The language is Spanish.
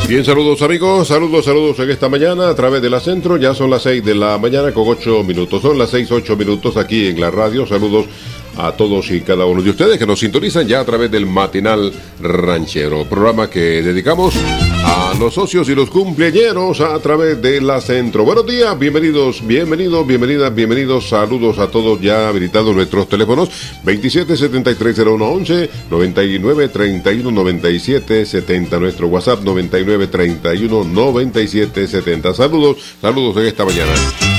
Bien, saludos amigos, saludos en esta mañana a través de la Centro. Ya son las 6 de la mañana con 8 minutos. Son las 6:08 aquí en la radio. Saludos a todos y cada uno de ustedes que nos sintonizan ya a través del Matinal Ranchero, programa que dedicamos a los socios y los cumpleañeros a través de la Centro. Buenos días, bienvenidos, bienvenidos, saludos a todos. Ya habilitados nuestros teléfonos 27730111, 99319770, nuestro WhatsApp 99319770. Saludos en esta mañana.